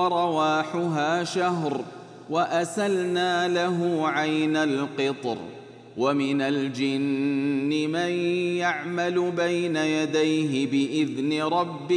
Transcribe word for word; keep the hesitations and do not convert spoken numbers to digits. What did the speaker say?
ورواحها شهر وأسلنا له عين القطر. ومن الجن من يعمل بين يديه بإذن ربه